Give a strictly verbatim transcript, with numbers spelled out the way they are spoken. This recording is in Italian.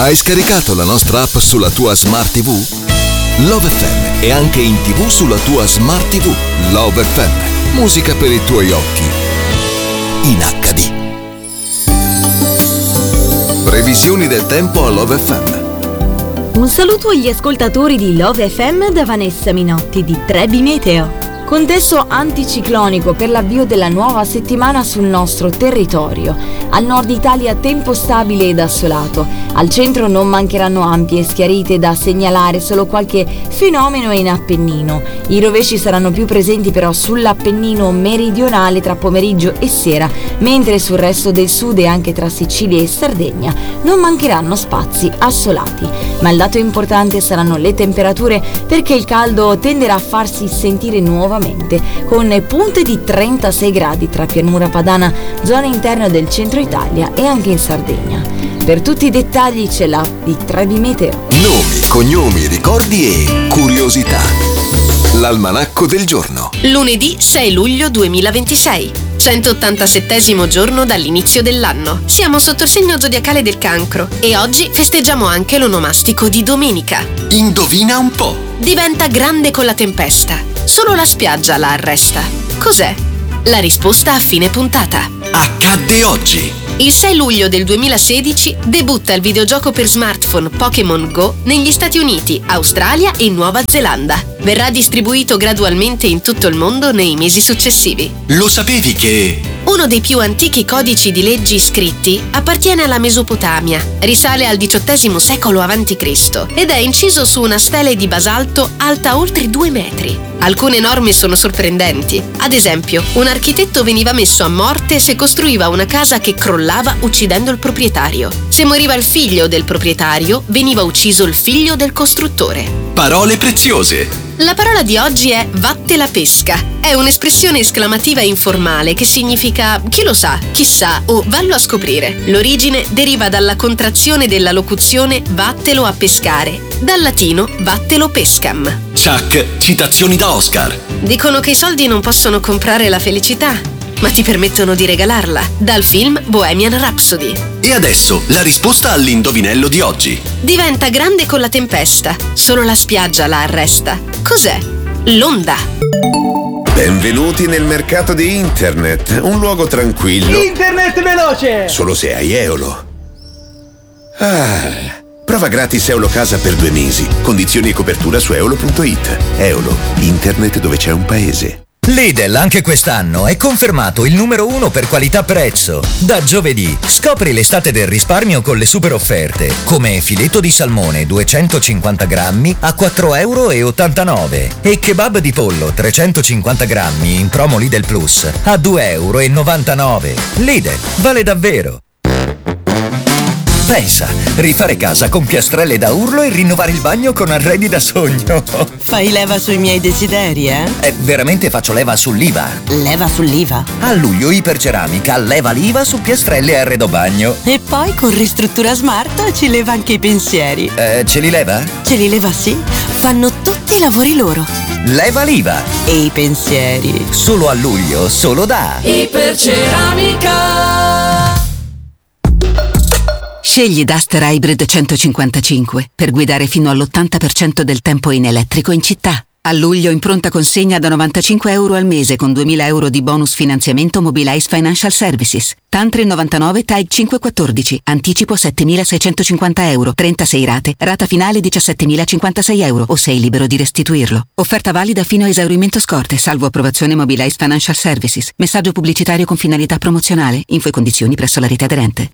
Hai scaricato la nostra app sulla tua Smart ti vu? Love effe emme è anche in tivù sulla tua Smart ti vu. Love effe emme, musica per i tuoi occhi. In acca di. Previsioni del tempo a Love effe emme. Un saluto agli ascoltatori di Love effe emme da Vanessa Minotti di Trebi Meteo. Contesto anticiclonico per l'avvio della nuova settimana sul nostro territorio. Al nord Italia tempo stabile ed assolato. Al centro non mancheranno ampie schiarite, da segnalare solo qualche fenomeno in Appennino. I rovesci saranno più presenti però sull'Appennino meridionale tra pomeriggio e sera, mentre sul resto del sud e anche tra Sicilia e Sardegna non mancheranno spazi assolati. Ma il dato importante saranno le temperature, perché il caldo tenderà a farsi sentire nuovamente, con punte di trentasei gradi tra pianura padana, zona interna del centro Italia e anche in Sardegna. Per tutti i dettagli c'è l'app di Trebi Meteo. Nomi, cognomi, ricordi e curiosità. L'almanacco del giorno. Lunedì sei luglio duemilaventisei. centottantasettesimo giorno dall'inizio dell'anno. Siamo sotto il segno zodiacale del Cancro e oggi festeggiamo anche l'onomastico di domenica. Indovina un po'. Diventa grande con la tempesta. Solo la spiaggia la arresta. Cos'è? La risposta a fine puntata. Accadde oggi. Il sei luglio del duemilasedici debutta il videogioco per smartphone Pokémon Go negli Stati Uniti, Australia e Nuova Zelanda. Verrà distribuito gradualmente in tutto il mondo nei mesi successivi. Lo sapevi che... Uno dei più antichi codici di leggi scritti appartiene alla Mesopotamia, risale al diciottesimo secolo avanti Cristo ed è inciso su una stele di basalto alta oltre due metri. Alcune norme sono sorprendenti. Ad esempio, un architetto veniva messo a morte se costruiva una casa che crollava uccidendo il proprietario. Se moriva il figlio del proprietario, veniva ucciso il figlio del costruttore. Parole preziose. La parola di oggi è vatte la pesca. È un'espressione esclamativa informale che significa chi lo sa, chissà o vallo a scoprire. L'origine deriva dalla contrazione della locuzione vattelo a pescare, dal latino vattelo pescam. Chuck, citazioni da Oscar. Dicono che i soldi non possono comprare la felicità, ma ti permettono di regalarla. Dal film Bohemian Rhapsody. E adesso la risposta all'indovinello di oggi. Diventa grande con la tempesta. Solo la spiaggia la arresta. Cos'è? L'onda. Benvenuti nel mercato di internet, un luogo tranquillo. Internet veloce! Solo se hai Eolo. Ah, prova gratis Eolo Casa per due mesi. Condizioni e copertura su eolo punto it. Eolo, internet dove c'è un paese. Lidl anche quest'anno è confermato il numero uno per qualità-prezzo. Da giovedì scopri l'estate del risparmio con le super offerte, come filetto di salmone duecentocinquanta grammi a quattro e ottantanove euro e kebab di pollo trecentocinquanta grammi in promo Lidl Plus a due e novantanove euro. Lidl vale davvero. Pensa, rifare casa con piastrelle da urlo e rinnovare il bagno con arredi da sogno. Fai leva sui miei desideri, eh? Eh, veramente faccio leva sull'I V A. Leva sull'I V A? A luglio Iperceramica leva l'I V A su piastrelle e arredo bagno. E poi con Ristruttura Smart ci leva anche i pensieri. Eh, ce li leva? Ce li leva, sì. Fanno tutti i lavori loro. Leva l'I V A. E i pensieri. Solo a luglio, solo da Iperceramica. Scegli Duster Hybrid centocinquantacinque per guidare fino all'ottanta per cento del tempo in elettrico in città. A luglio in pronta consegna da novantacinque euro al mese con duemila euro di bonus finanziamento Mobilize Financial Services. Tantri novantanove T A I cinquecentoquattordici. Anticipo settemilaseicentocinquanta euro. trentasei rate. Rata finale diciassettemilacinquantasei euro o sei libero di restituirlo. Offerta valida fino a esaurimento scorte, salvo approvazione Mobilize Financial Services. Messaggio pubblicitario con finalità promozionale. Info e condizioni presso la rete aderente.